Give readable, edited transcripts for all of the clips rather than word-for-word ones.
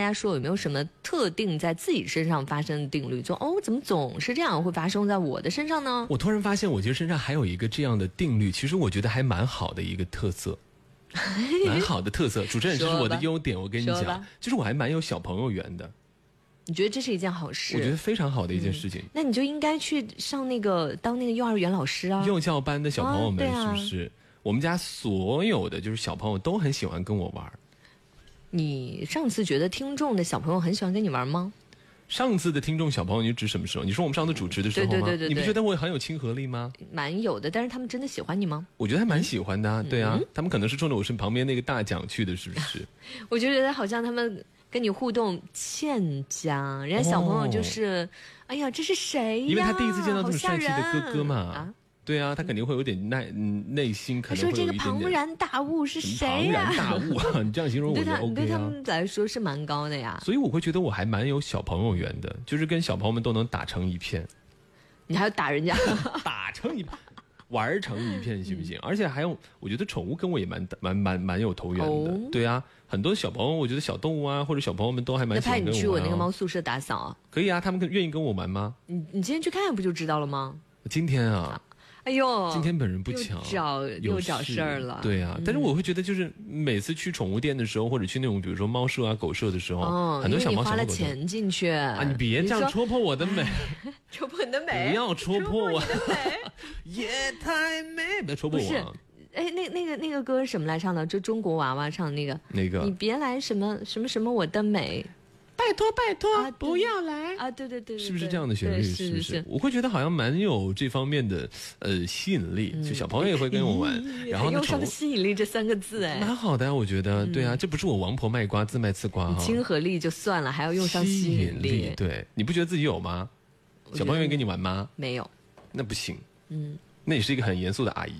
家说有没有什么特定在自己身上发生的定律，就怎么总是这样会发生在我的身上呢？ 我突然发现我其实身上还有一个这样的定律，其实我觉得还蛮好的一个特色。蛮好的特色，主持人，这是我的优点，我跟你讲，就是我还蛮有小朋友缘的。 你觉得这是一件好事？ 我觉得非常好的一件事情。 那你就应该去上当那个幼儿园老师啊， 幼教班的小朋友们是不是？我们家所有的就是小朋友都很喜欢跟我玩。 你上次觉得听众的小朋友很喜欢跟你玩吗？ 上次的听众小朋友你指什么时候？你说我们上次主持的时候吗？对，你不觉得我很有亲和力吗？ 蛮有的，但是他们真的喜欢你吗？ 我觉得还蛮喜欢的啊，对啊，他们可能是冲着我身旁边那个大奖去的，是不是？ 我就觉得好像他们跟你互动欠佳，人家小朋友就是，哎呀，这是谁呀？ 因为他第一次见到这么帅气的哥哥嘛。对啊，他肯定会有点内心可能会有一点点。 他说这个庞然大物是谁呀？ 庞然大物啊，你这样形容我就 OK 啊。 对他们来说是蛮高的呀。 所以我会觉得我还蛮有小朋友缘的，就是跟小朋友们都能打成一片。 你还要打人家？ 打成一片，玩成一片，行不行？而且还有，我觉得宠物跟我也蛮有投缘的。对啊，很多小朋友，我觉得小动物啊，或者小朋友们都还蛮喜欢跟我玩。 那派你去我那个猫宿舍打扫啊？ 可以啊，他们愿意跟我玩吗？ 你今天去看不就知道了吗？ 今天啊。 哎呦， 今天本人不巧， 又找事儿了。 对啊，但是我会觉得，就是每次去宠物店的时候，或者去那种比如说猫舍啊、狗舍的时候，很多小猫小狗。 你花了钱进去啊！你别这样戳破我的美， 戳破你的美， 不要戳破我的美，也太美，别戳破我。 不是，哎，那个歌是什么来唱的？就中国娃娃唱的那个，你别来什么我的美。 拜托，不要来啊！对， 是不是这样的旋律？是不是？我会觉得好像蛮有这方面的吸引力，就小朋友也会跟我玩，然后用上吸引力这3个字，哎， 蛮好的啊，我觉得，对啊，这不是我王婆卖瓜自卖自夸哈。 亲和力就算了，还要用上吸引力， 对，你不觉得自己有吗？小朋友愿意跟你玩吗？ 没有， 那不行，那你是一个很严肃的阿姨，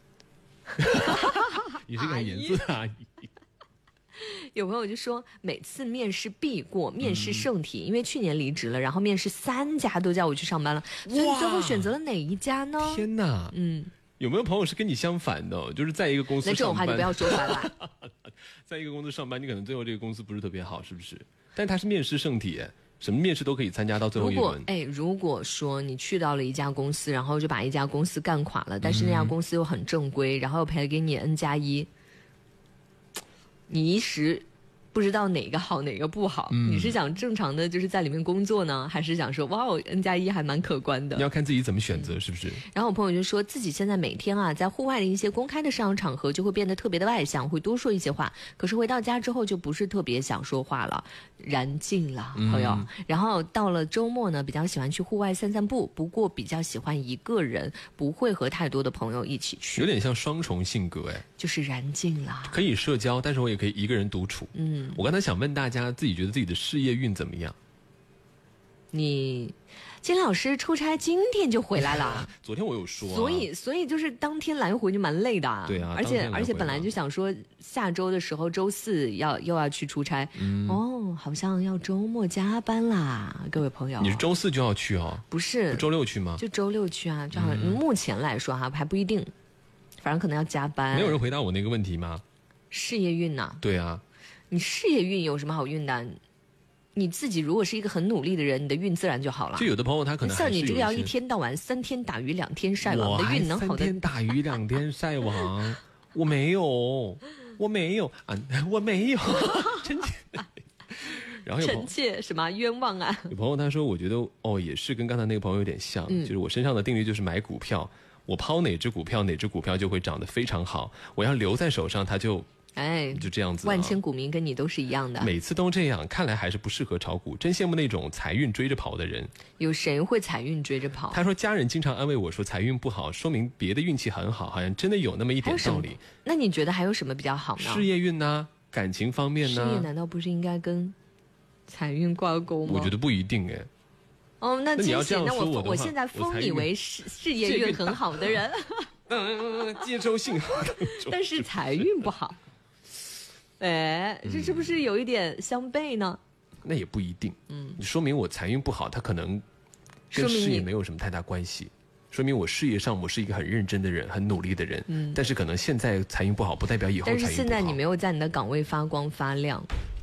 你是一个很严肃的阿姨。 有朋友就说每次面试必过，面试圣体，因为去年离职了，然后面试3家都叫我去上班了，所以你最后选择了哪一家呢？ 天哪，有没有朋友是跟你相反的？就是在一个公司上班， 那这种话就不要说出来了。 在一个公司上班，你可能最后这个公司不是特别好，是不是？但他是面试圣体，什么面试都可以参加到最后一轮。 如果说你去到了一家公司，然后就把一家公司干垮了，但是那家公司又很正规，然后又赔给你 N+1。你一时不知道哪个好哪个不好，你是想正常的就是在里面工作呢，还是想说哇N+1还蛮可观的？ 你要看自己怎么选择，是不是？ 然后我朋友就说自己现在每天啊，在户外的一些公开的社交场合就会变得特别的外向，会多说一些话，可是回到家之后就不是特别想说话了，燃尽了朋友。然后到了周末呢，比较喜欢去户外散散步，不过比较喜欢一个人，不会和太多的朋友一起去。 有点像双重性格， 就是燃尽了。 可以社交，但是我也可以一个人独处。我刚才想问大家，自己觉得自己的事业运怎么样？ 金老师出差今天就回来了。 昨天我有说， 所以就是当天来回就蛮累的。 对啊， 而且本来就想说下周的时候周4又要去出差，好像要周末加班啦，各位朋友。 你是周4就要去哦？ 不是， 周6去吗？ 就周6去啊，就好像目前来说还不一定，反正可能要加班。 没有人回答我那个问题吗？ 事业运呐？ 对啊， 你事业运有什么好运的？你自己如果是一个很努力的人，你的运自然就好了。 就有的朋友他可能像你这个要一天到晚3天打鱼2天晒网的运能好的？3 天打鱼2天晒网，我没有，臣妾。然后臣妾什么冤枉啊？ 有朋友他说，我觉得也是跟刚才那个朋友有点像，就是我身上的定律就是买股票，我抛哪只股票就会涨得非常好，我要留在手上它就。就这样子， 万千股民跟你都是一样的， 每次都这样，看来还是不适合炒股。真羡慕那种财运追着跑的人。 有谁会财运追着跑？ 他说家人经常安慰我说财运不好，说明别的运气很好，好像真的有那么一点道理。 那你觉得还有什么比较好呢？ 事业运呢？感情方面呢？ 事业难道不是应该跟财运挂钩吗？ 我觉得不一定那你要这样说我现在封你为事业运很好的人。 接收信号， 但是财运不好。这是不是有一点相悖呢？ 那也不一定。说明我财运不好，它可能跟事业没有什么太大关系。说明我事业上我是一个很认真的人，很努力的人。但是可能现在财运不好，不代表以后财运不好。 但是现在你没有在你的岗位发光发亮。